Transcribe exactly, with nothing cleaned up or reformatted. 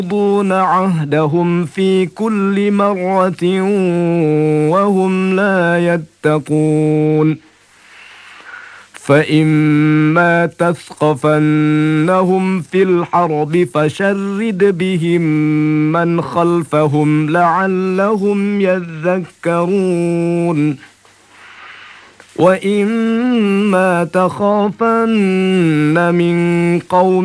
ينقضون عهدهم في كل مرة وهم لا يتقون فإما تثقفنهم في الحرب فشرد بهم من خلفهم لعلهم يذكرون وإما تخافن من قوم